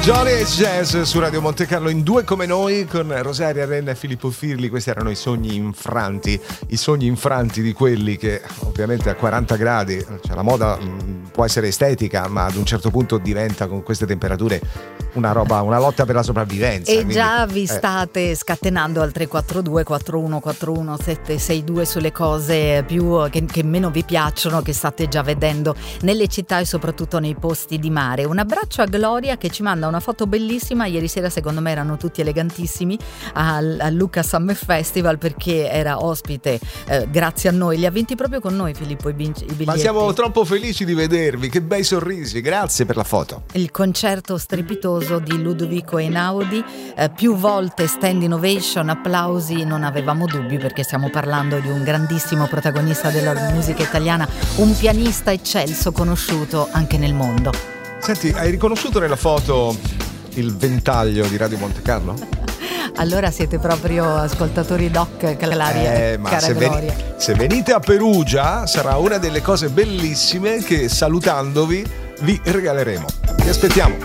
Jolly e Jazz su Radio Monte Carlo in Due come noi con Rosaria Renna e Filippo Firli. Questi erano i sogni infranti di quelli che ovviamente a 40 gradi, cioè la moda può essere estetica, ma ad un certo punto diventa con queste temperature una lotta per la sopravvivenza. E quindi, già vi state scatenando al 342 4141 762 sulle cose più che meno vi piacciono, che state già vedendo nelle città e soprattutto nei posti di mare. Un abbraccio a Gloria che ci manda una foto bellissima. Ieri sera secondo me erano tutti elegantissimi al Lucca Summer Festival, perché era ospite grazie a noi. Li ha vinti proprio con noi, Filippo, i biglietti. Ma siamo troppo felici di vedervi, che bei sorrisi, grazie per la foto. Il concerto strepitoso di Ludovico Einaudi, più volte standing ovation, applausi, non avevamo dubbi, perché stiamo parlando di un grandissimo protagonista della musica italiana, un pianista eccelso conosciuto anche nel mondo. Senti, hai riconosciuto nella foto il ventaglio di Radio Monte Carlo? Allora siete proprio ascoltatori doc, Claria, ma cara Gloria. Se venite a Perugia sarà una delle cose bellissime che, salutandovi, vi regaleremo. Vi aspettiamo.